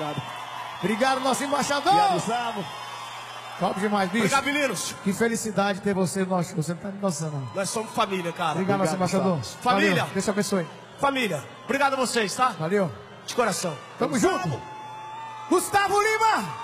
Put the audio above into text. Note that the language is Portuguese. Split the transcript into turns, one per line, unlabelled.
Obrigado.
Obrigado, nosso embaixador.
Obrigado, Gustavo.
Top demais, bicho.
Obrigado, meninos.
Que felicidade ter você. Você não tá me noção, não.
Nós somos família, cara.
Obrigado, nosso embaixador.
Família.
Valeu. Deus te abençoe.
Família. Obrigado a vocês, tá?
Valeu.
De coração.
Tamo junto. Gustavo Lima.